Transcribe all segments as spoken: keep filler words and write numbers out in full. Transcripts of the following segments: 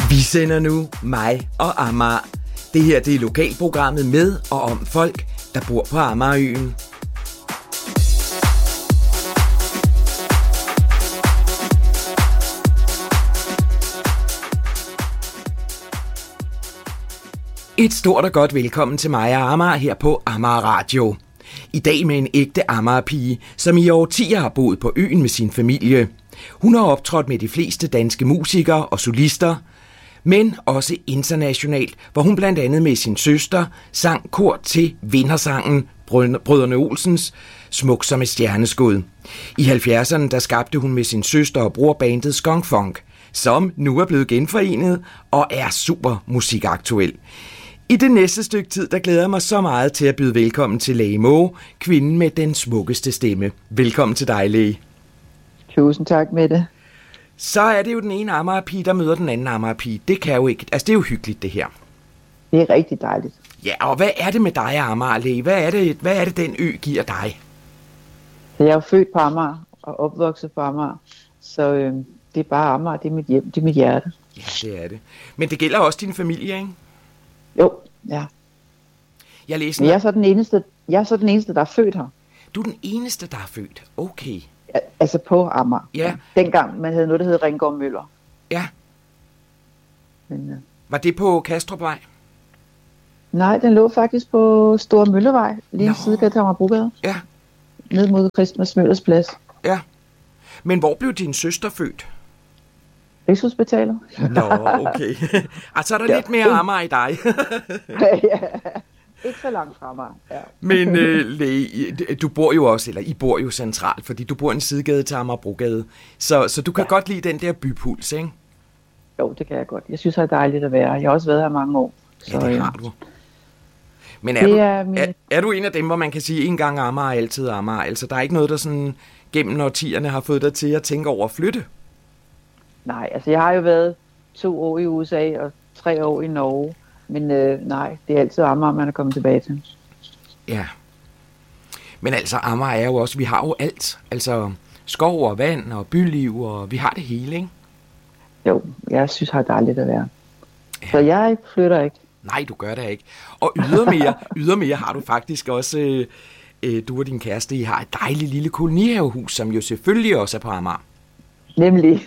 Vi sender nu mig og Amager. Det her det er lokalprogrammet med og om folk, der bor på Amagerøen. Et stort og godt velkommen til mig og Amager her på Amager Radio. I dag med en ægte Amagerpige, som i årtier har boet på øen med sin familie. Hun har optrådt med de fleste danske musikere og solister, men også internationalt, hvor hun blandt andet med sin søster sang kor til vindersangen Brødrene Olsens Smuk som et stjerneskud. I halvfjerdserne der skabte hun med sin søster og bror bandet Skunk Funk, som nu er blevet genforenet og er super musikaktuel. I det næste stykke tid, der glæder jeg mig så meget til at byde velkommen til Lea Maage, kvinden med den smukkeste stemme. Velkommen til dig, Lea. Tusind tak, Mette. Så er det jo den ene Amagerpige, der møder den anden Amagerpige. Det kan jo ikke, altså det er jo hyggeligt det her. Det er rigtig dejligt. Ja, og hvad er det med dig, Amager, Lea? Hvad er det, hvad er det den ø giver dig? Jeg er jo født på Amager og opvokset på Amager, så øh, det er bare Amager, det er mit hjem, det er mit hjerte. Ja, det er det. Men det gælder også din familie, ikke? Jo, ja. Jeg læser. Men jeg er så den eneste, jeg er så den eneste, der er født her. Du er den eneste, der er født. Okay. Altså på Amager. Ja. Dengang man havde noget, der hed Ringgård Møller. Ja. Men, øh... Var det på Kastrupvej? Nej, den lå faktisk på Store Møllevej, lige en sidegade til Amagerbrogade. Ja. Ned mod Christmas Møllers Plads. Ja. Men hvor blev din søster født? Rigshospitalet. Nå, okay. Altså er der ja. lidt mere Amager i dig. Ja, ikke så langt fra mig. Ja. Men øh, Lea, du bor jo også, eller I bor jo centralt, fordi du bor i en sidegade til Amagerbrogade. Så, så du kan ja. godt lide den der bypuls, ikke? Jo, det kan jeg godt. Jeg synes, det er dejligt at være. Jeg har også været her mange år. Så, ja, det har du. Men er, det du, er, min... er, er du en af dem, hvor man kan sige, en gang Amager, altid Amager? Altså, der er ikke noget, der sådan gennem årtierne har fået dig til at tænke over at flytte? Nej, altså jeg har jo været to år i U S A og tre år i Norge. Men øh, nej, det er altid Amager, man er kommet tilbage til. Ja. Men altså, Amager er jo også, vi har jo alt. Altså skov og vand og byliv, og vi har det hele, ikke? Jo, jeg synes, det er dejligt at være. Ja. Så jeg flytter ikke. Nej, du gør det ikke. Og ydermere, ydermere har du faktisk også, øh, øh, du og din kæreste, I har et dejligt lille kolonihavehus, som jo selvfølgelig også er på Amager. Nemlig.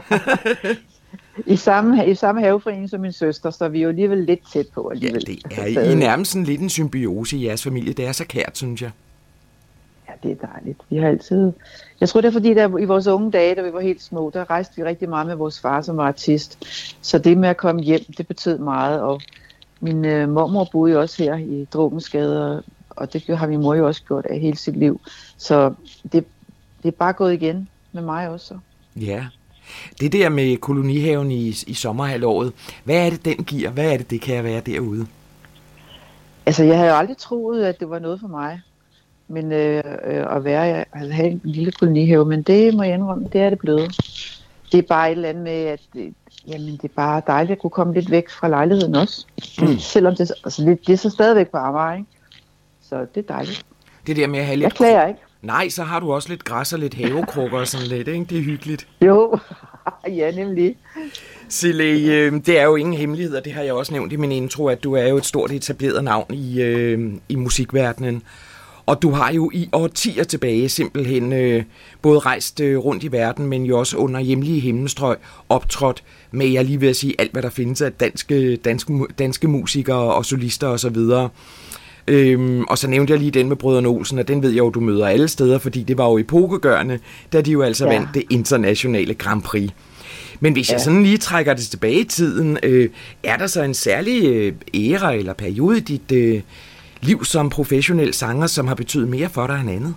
I samme, I samme haveforening som min søster, så er vi jo alligevel lidt tæt på alligevel. Ja, det er I nærmest en lidt en symbiose i jeres familie. Det er så kært, synes jeg. Ja, det er dejligt. Vi har altid... Jeg tror, det er fordi, der i vores unge dage, da vi var helt små, der rejste vi rigtig meget med vores far, som var artist. Så det med at komme hjem, det betød meget. Og min øh, mormor boede jo også her i Dromensgade, og det har min mor jo også gjort af hele sit liv. Så det, det er bare gået igen med mig også. Ja. Det der med kolonihaven i, i sommerhalvåret, hvad er det, den giver? Hvad er det, det kan være derude? Altså, jeg havde jo aldrig troet, at det var noget for mig. Men øh, øh, at være, altså, have en lille kolonihave, men det må jeg indrømme, det er det blevet. Det er bare et eller andet med, at det, jamen, det er bare dejligt at kunne komme lidt væk fra lejligheden også. Mm. Selvom det, altså, det, det er så stadigvæk på Amager, ikke? Så det er dejligt. Det der med at have lidt... Jeg klager ikke. Nej, så har du også lidt græs og lidt havekrukker og sådan lidt, ikke? Det er hyggeligt. Jo, ja, nemlig. Så Lea, det er jo ingen hemmeligheder, det har jeg også nævnt i min intro, at du er jo et stort etableret navn i, øh, i musikverdenen. Og du har jo i årtier tilbage simpelthen øh, både rejst øh, rundt i verden, men jo også under hjemlige himmelstrøg optrådt med, jeg lige ved at sige, alt hvad der findes af danske, danske, danske musikere og solister osv. Øhm, og så nævnte jeg lige den med Brødrene Olsen, og den ved jeg jo, du møder alle steder, fordi det var jo epokegørende, da de jo altså ja. vandt det internationale Grand Prix. Men hvis ja. jeg sådan lige trækker det tilbage i tiden, øh, er der så en særlig øh, æra eller periode i dit øh, liv som professionel sanger, som har betydet mere for dig end andet?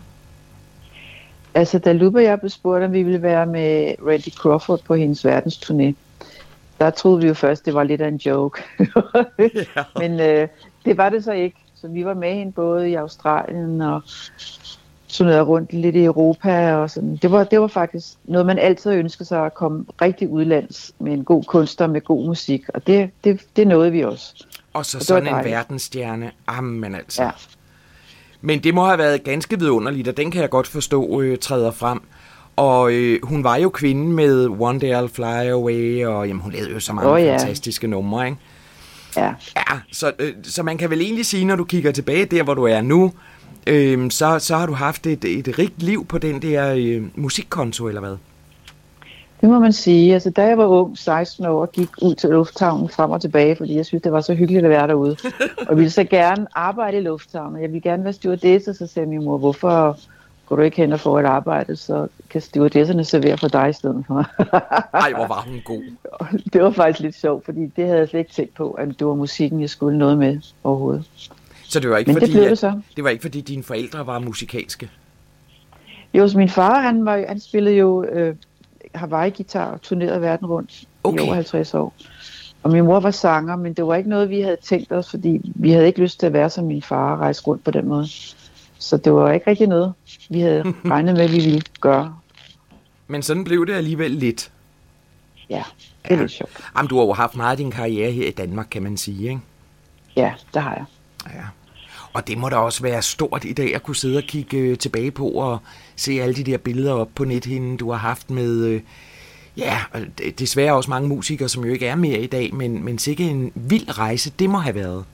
Altså, da Lupe og jeg blev spurgt, om vi ville være med Randy Crawford på hendes verdensturné, der troede vi jo først, det var lidt af en joke. ja. Men øh, det var det så ikke. Så vi var med hende både i Australien og turnerede rundt lidt i Europa og sådan. Det var, det var faktisk noget, man altid ønskede sig at komme rigtig udlands med en god kunstner med god musik. Og det, det, det nåede vi også. Og så og sådan en verdensstjerne. Jamen altså. Ja. Men det må have været ganske vidunderligt, og den kan jeg godt forstå øh, træder frem. Og øh, hun var jo kvinde med One Day I'll Fly Away, og jamen, hun lavede jo så mange oh, ja. fantastiske numre, ikke? Ja. Ja, så, øh, så man kan vel egentlig sige, når du kigger tilbage der, hvor du er nu, øh, så, så har du haft et, et rigt liv på den der øh, musikkonto, eller hvad? Det må man sige. Altså, da jeg var ung, seksten år, og gik ud til lufthavnen frem og tilbage, fordi jeg synes, det var så hyggeligt at være derude. Og jeg ville så gerne arbejde i lufthavnen. Jeg ville gerne være stewardesse, så sagde min mor, hvorfor går du ikke hen og får et arbejde, så kan stewardesserne servere for dig i stedet for. Ej, hvor var hun god. Det var faktisk lidt sjovt, fordi det havde jeg slet ikke tænkt på, at det var musikken, jeg skulle noget med overhovedet. Så det var ikke, Men fordi, det blev at, det så. Det var ikke, fordi dine forældre var musikalske? Jo, så min far, han, var, han spillede jo øh, Hawaii-guitar og turnerede verden rundt okay. i over halvtreds år. Og min mor var sanger, men det var ikke noget, vi havde tænkt os, fordi vi havde ikke lyst til at være som min far og rejse rundt på den måde. Så det var ikke rigtig noget, vi havde regnet med, at vi ville gøre. Men sådan blev det alligevel lidt. Ja, det er ja. lidt sjovt. Jamen, du har jo haft meget af din karriere her i Danmark, kan man sige, ikke? Ja, det har jeg. Ja. Og det må da også være stort i dag at kunne sidde og kigge øh, tilbage på og se alle de der billeder op på nethinden, du har haft med, øh, ja, desværre også mange musikere, som jo ikke er mere i dag, men, men sikkert en vild rejse, det må have været.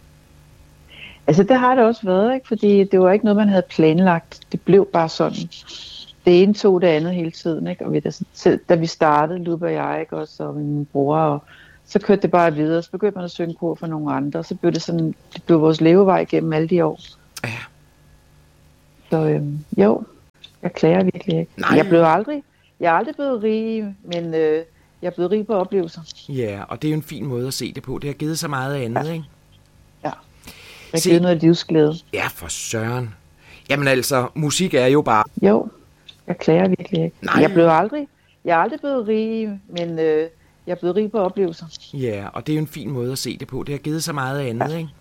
Altså, det har det også været, ikke? Fordi det var ikke noget, man havde planlagt. Det blev bare sådan. Det ene tog det andet hele tiden, ikke? Og vi, da, da vi startede, Luba og jeg, ikke? Også, og min bror, og så kørte det bare videre. Så begyndte man at synge kor for nogle andre, og så blev det sådan, det blev vores levevej gennem alle de år. Ja. Så øhm, jo, jeg klager virkelig ikke. Nej. Jeg blev aldrig, jeg er aldrig blevet rig, men øh, jeg er blevet rig på oplevelser. Ja, og det er jo en fin måde at se det på. Det har givet så meget andet, ja. ikke? Ja. Jeg har givet noget livsglæde. Ja, for søren. Jamen altså, musik er jo bare... Jo, jeg klager virkelig ikke. Nej. Jeg blev aldrig, jeg er aldrig blevet rig, men øh, jeg er blevet rig på oplevelser. Ja, og det er jo en fin måde at se det på. Det har givet så meget andet, ja. ikke?